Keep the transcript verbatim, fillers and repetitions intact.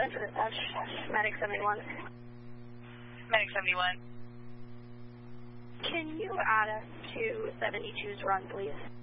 That's, that's Medic seventy-one. Medic seventy-one. Can you add us to seventy-two's run, please?